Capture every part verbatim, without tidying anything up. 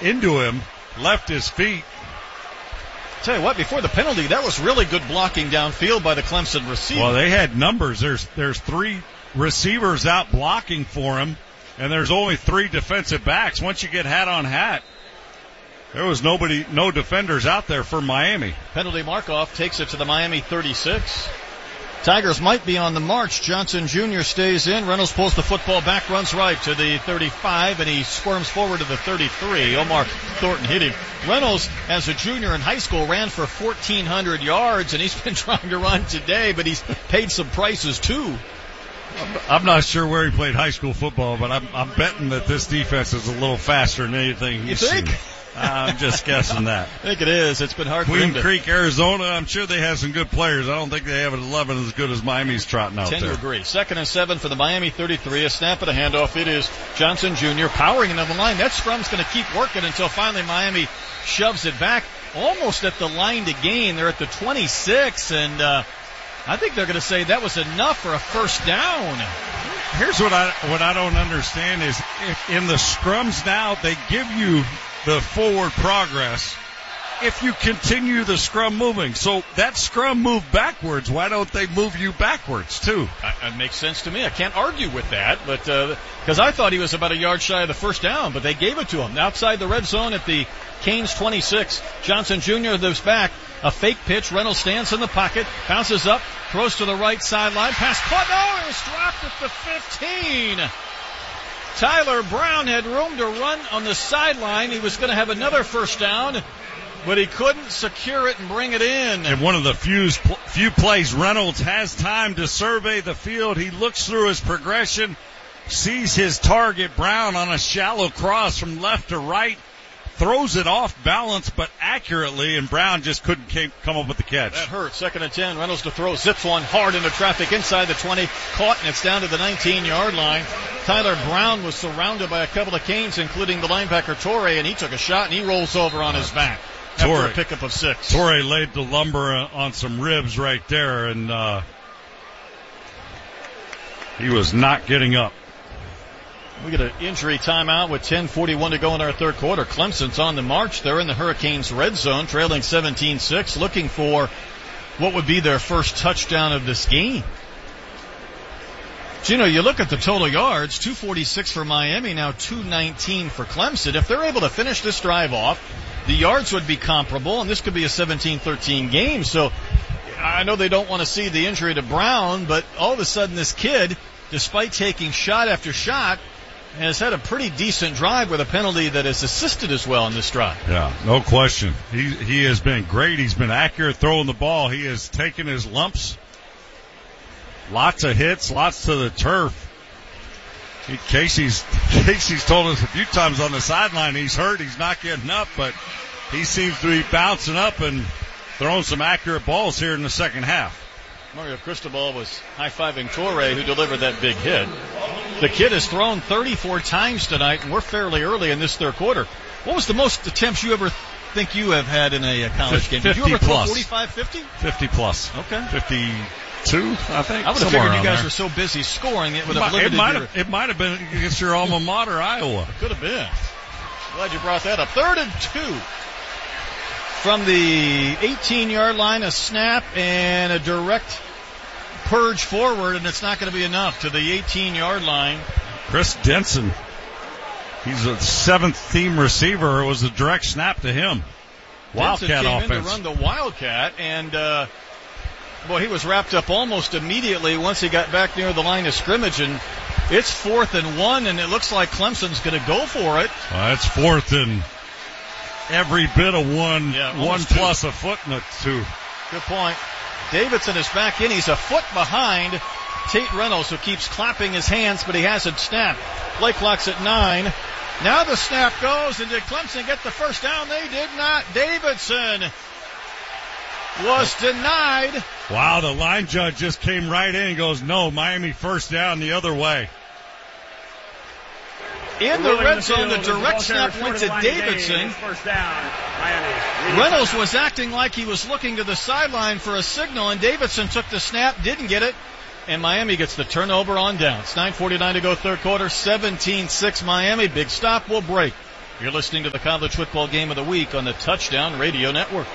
into him, left his feet. Tell you what, before the penalty, that was really good blocking downfield by the Clemson receiver. Well, they had numbers. There's there's three receivers out blocking for him, and there's only three defensive backs. Once you get hat on hat, there was nobody, no defenders out there for Miami. Penalty mark-off takes it to the Miami thirty-six. Tigers might be on the march. Johnson Junior stays in. Reynolds pulls the football back, runs right to the thirty-five, and he squirms forward to the thirty-three. Omar Thornton hit him. Reynolds, as a junior in high school, ran for fourteen hundred yards, and he's been trying to run today, but he's paid some prices too. I'm not sure where he played high school football, but I'm, I'm betting that this defense is a little faster than anything he's You think? seen. I'm just guessing that. I think it is. It's been hard Queen for him to... Creek, Arizona, I'm sure they have some good players. I don't think they have an eleven as good as Miami's trotting out Tend there. to agree. Second and seven for the Miami thirty-three. A snap and a handoff. It is Johnson Junior powering into the line. That scrum's going to keep working until finally Miami shoves it back almost at the line to gain. They're at the twenty-six, and uh, I think they're going to say that was enough for a first down. Here's what I what I don't understand is if in the scrums now they give you the forward progress if you continue the scrum moving. So that scrum moved backwards. Why don't they move you backwards too? It makes sense to me. I can't argue with that, but because uh, I thought he was about a yard shy of the first down, but they gave it to him outside the red zone at the Canes twenty-six. Johnson Junior moves back. A fake pitch. Reynolds stands in the pocket, bounces up, throws to the right sideline. Pass caught. No, it was dropped at the fifteen. Tyler Brown had room to run on the sideline. He was going to have another first down, but he couldn't secure it and bring it in. And one of the few, few plays Reynolds has time to survey the field. He looks through his progression, sees his target, Brown, on a shallow cross from left to right, throws it off balance but accurately, and Brown just couldn't came, come up with the catch. That hurt. Second and ten. Reynolds to throw. Zips one hard into traffic inside the twenty. Caught, and it's down to the nineteen-yard line. Tyler Brown was surrounded by a couple of Canes, including the linebacker Torre, and he took a shot, and he rolls over on his back after Torre, a pickup of six. Torre laid the lumber on some ribs right there, and uh, he was not getting up. We get an injury timeout with ten forty-one to go in our third quarter. Clemson's on the march. They're in the Hurricanes' red zone, trailing seventeen six, looking for what would be their first touchdown of this game. So, you know, you look at the total yards, two forty-six for Miami, now two nineteen for Clemson. If they're able to finish this drive off, the yards would be comparable, and this could be a seventeen thirteen game. So I know they don't want to see the injury to Brown, but all of a sudden this kid, despite taking shot after shot, has had a pretty decent drive with a penalty that has assisted as well in this drive. Yeah, no question. He he has been great. He's been accurate throwing the ball. He has taken his lumps. Lots of hits, lots to the turf. He, Casey's Casey's told us a few times on the sideline he's hurt. He's not getting up, but he seems to be bouncing up and throwing some accurate balls here in the second half. Mario Cristobal was high-fiving Torre, who delivered that big hit. The kid has thrown thirty-four times tonight, and we're fairly early in this third quarter. What was the most attempts you ever think you have had in a college game? Did you ever throw forty-five, fifty? fifty plus. Okay. fifty-two, I think. I would have figured you guys were so busy scoring it would have limited it might your... have, it might have been against your alma mater, Iowa. Could have been. Glad you brought that up. Third and two. From the eighteen-yard line, a snap and a direct purge forward, and it's not going to be enough to the eighteen-yard line. Chris Denson, he's a seventh-team receiver. It was a direct snap to him. Wildcat Denson came offense. in to run the Wildcat, and uh, boy, he was wrapped up almost immediately once he got back near the line of scrimmage, and it's fourth and one, and it looks like Clemson's going to go for it. Well, it's fourth and every bit of one, yeah, one plus two. A foot and a two. Good point. Davidson is back in. He's a foot behind Tate Reynolds, who keeps clapping his hands, but he hasn't snapped. Play clock's at nine. Now the snap goes, and did Clemson get the first down? They did not. Davidson was denied. Wow, the line judge just came right in and goes, no, Miami first down the other way. In the red zone, the direct snap went to Davidson. Reynolds was acting like he was looking to the sideline for a signal, and Davidson took the snap, didn't get it, and Miami gets the turnover on downs. nine forty-nine to go third quarter, seventeen six Miami. Big stop, we'll break. You're listening to the College Football Game of the Week on the Touchdown Radio Network.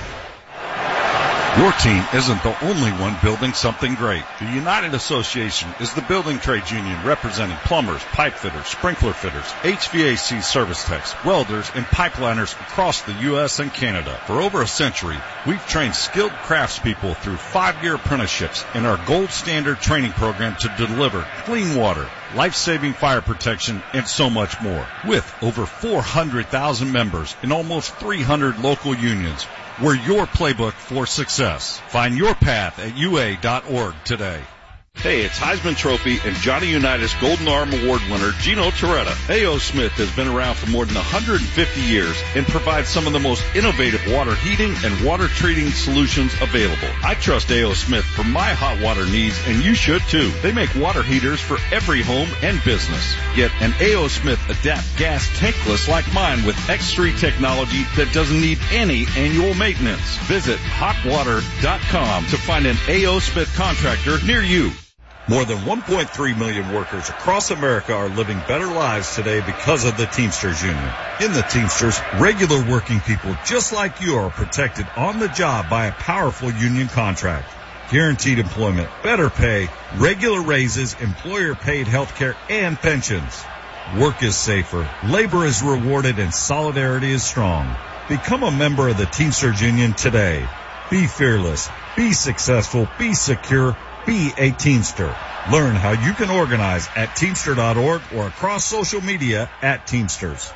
Your team isn't the only one building something great. The United Association is the building trades union representing plumbers, pipe fitters, sprinkler fitters, H V A C service techs, welders, and pipeliners across the U S and Canada. For over a century, we've trained skilled craftspeople through five-year apprenticeships in our gold standard training program to deliver clean water, life-saving fire protection, and so much more. With over four hundred thousand members and almost three hundred local unions, we're your playbook for success. Find your path at U A dot org today. Hey, it's Heisman Trophy and Johnny Unitas Golden Arm Award winner Gino Torretta. A O. Smith has been around for more than one hundred fifty years and provides some of the most innovative water heating and water treating solutions available. I trust A O. Smith for my hot water needs, and you should too. They make water heaters for every home and business. Get an A O. Smith Adapt gas tankless like mine with X three technology that doesn't need any annual maintenance. Visit hot water dot com to find an A O. Smith contractor near you. More than one point three million workers across America are living better lives today because of the Teamsters Union. In the Teamsters, regular working people just like you are protected on the job by a powerful union contract. Guaranteed employment, better pay, regular raises, employer-paid health care, and pensions. Work is safer, labor is rewarded, and solidarity is strong. Become a member of the Teamsters Union today. Be fearless, be successful, be secure, be a Teamster. Learn how you can organize at teamster dot org or across social media at Teamsters.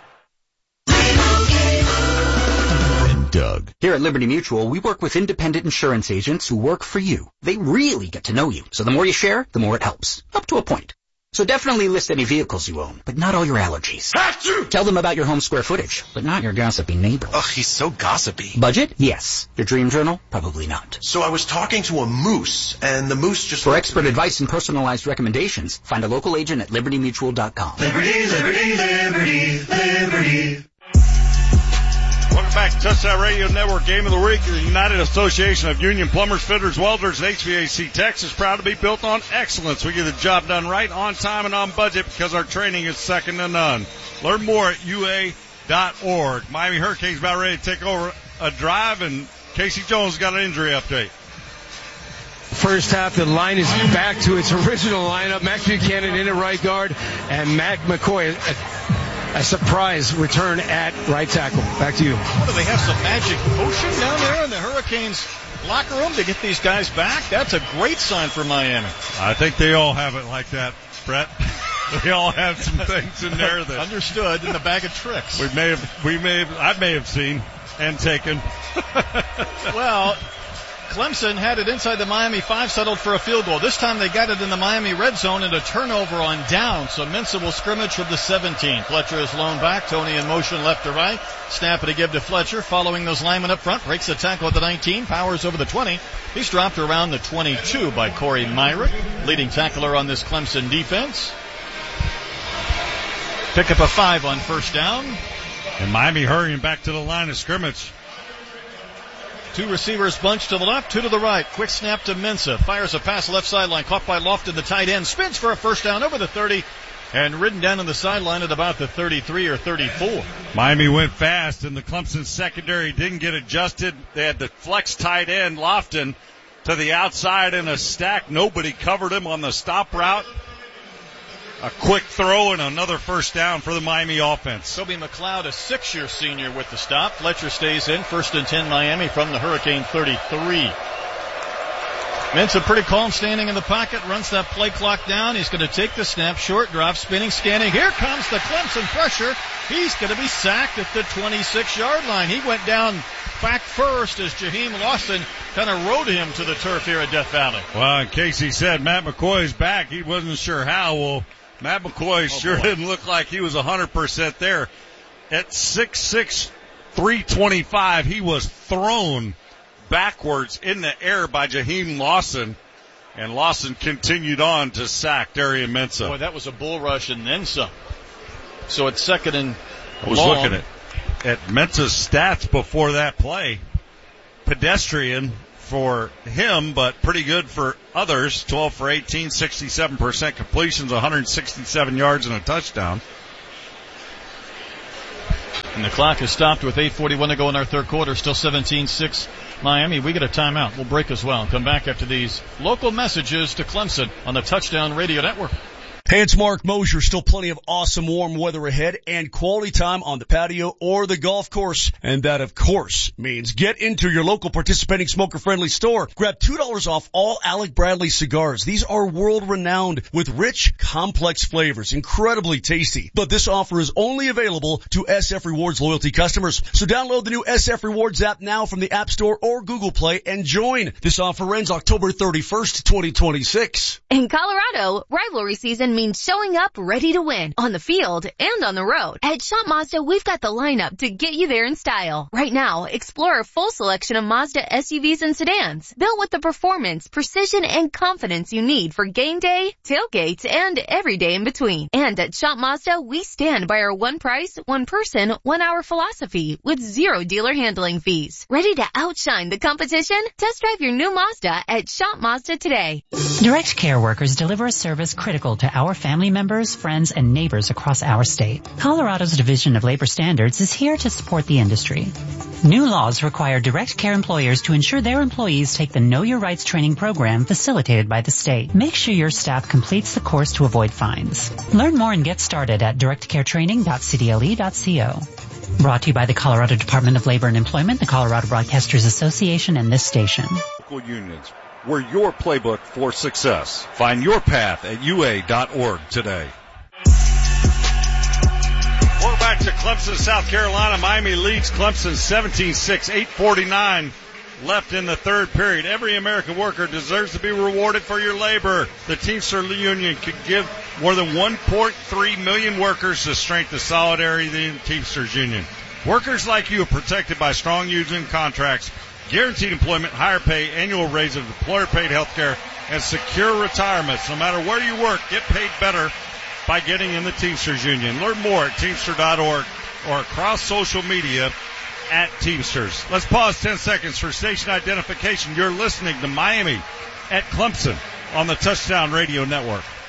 And Doug. Here at Liberty Mutual, we work with independent insurance agents who work for you. They really get to know you, so the more you share, the more it helps. Up to a point. So definitely list any vehicles you own, but not all your allergies. Achoo! Tell them about your home square footage, but not your gossipy neighbor. Ugh, he's so gossipy. Budget? Yes. Your dream journal? Probably not. So I was talking to a moose, and the moose just... For expert advice and personalized recommendations, find a local agent at liberty mutual dot com. Liberty, liberty, liberty, liberty. Welcome back to Touchdown Radio Network Game of the Week. The United Association of Union Plumbers, Fitters, Welders, and H V A C Techs is proud to be built on excellence. We get the job done right, on time, and on budget because our training is second to none. Learn more at U A dot org. Miami Hurricanes about ready to take over a drive, and Casey Jones got an injury update. First half, the line is back to its original lineup. Mac Buchanan in at right guard, and Mac McCoy a, a surprise return at right tackle. Back to you. What, do they have some magic potion down there in the Hurricanes locker room to get these guys back? That's a great sign for Miami. I think they all have it like that, Brett. They all have some things in there that understood in the bag of tricks. We may have, we may have, I may have seen and taken. Well, Clemson had it inside the Miami five, settled for a field goal. This time they got it in the Miami red zone and a turnover on down. So Mensa will scrimmage from the seventeen. Fletcher is blown back. Tony in motion left to right. Snap it to give to Fletcher. Following those linemen up front. Breaks the tackle at the nineteen. Powers over the twenty. He's dropped around the twenty-two by Corey Myrick, leading tackler on this Clemson defense. Pick up a five on first down. And Miami hurrying back to the line of scrimmage. Two receivers bunched to the left, two to the right. Quick snap to Mensa. Fires a pass left sideline. Caught by Lofton, the tight end. Spins for a first down over the thirty. And ridden down on the sideline at about the thirty-three or thirty-four. Miami went fast, and the Clemson secondary didn't get adjusted. They had the flex tight end, Lofton, to the outside in a stack. Nobody covered him on the stop route. A quick throw and another first down for the Miami offense. Toby McLeod, a six-year senior with the stop. Fletcher stays in. First and ten Miami from the Hurricane thirty-three. Mensa pretty calm, standing in the pocket, runs that play clock down. He's going to take the snap, short drop, spinning, scanning. Here comes the Clemson pressure. He's going to be sacked at the twenty-six-yard line. He went down back first as Jaheim Lawson kind of rode him to the turf here at Death Valley. Well, in case he said Matt McCoy's back, he wasn't sure how. Well, Matt McCoy oh, sure boy. didn't look like he was one hundred percent there. At six six, three twenty-five, he was thrown backwards in the air by Jaheim Lawson, and Lawson continued on to sack Darian Mensa. Boy, that was a bull rush and then some. So it's second and I was long. looking at, at Mensa's stats before that play. Pedestrian for him, but pretty good for others. twelve for eighteen, sixty-seven percent completions, one hundred sixty-seven yards and a touchdown. And the clock is stopped with eight forty-one to go in our third quarter. Still seventeen six Miami. We get a timeout. We'll break as well. Come back after these local messages to Clemson on the Touchdown Radio Network. Hey, it's Mark Mosier. Still plenty of awesome warm weather ahead and quality time on the patio or the golf course. And that, of course, means get into your local participating smoker-friendly store. Grab two dollars off all Alec Bradley cigars. These are world-renowned with rich, complex flavors, incredibly tasty. But this offer is only available to S F Rewards loyalty customers. So download the new S F Rewards app now from the App Store or Google Play and join. This offer ends October thirty-first, twenty twenty-six. In Colorado, rivalry season means showing up ready to win on the field and on the road. At Shop Mazda, we've got the lineup to get you there in style. Right now, explore a full selection of Mazda S U Vs and sedans, built with the performance, precision, and confidence you need for game day, tailgates, and every day in between. And at Shop Mazda, we stand by our one price, one person, one hour philosophy with zero dealer handling fees. Ready to outshine the competition? Test drive your new Mazda at Shop Mazda today. Direct Care workers deliver a service critical to our family members, friends, and neighbors across our state. Colorado's Division of Labor Standards is here to support the industry. New laws require Direct Care employers to ensure their employees take the Know Your Rights training program facilitated by the state. Make sure your staff completes the course to avoid fines. Learn more and get started at direct care training dot c d l e dot co. Brought to you by the Colorado Department of Labor and Employment, the Colorado Broadcasters Association, and this station. Local unions. We're your playbook for success. Find your path at U A dot org today. Welcome back to Clemson, South Carolina. Miami leads Clemson seventeen six, eight forty-nine left in the third period. Every American worker deserves to be rewarded for your labor. The Teamster Union could give more than one point three million workers the strength of solidarity in the Teamsters Union. Workers like you are protected by strong union contracts, guaranteed employment, higher pay, annual raise of employer-paid health care, and secure retirements. No matter where you work, get paid better by getting in the Teamsters Union. Learn more at teamster dot org or across social media at Teamsters. Let's pause ten seconds for station identification. You're listening to Miami at Clemson on the Touchdown Radio Network.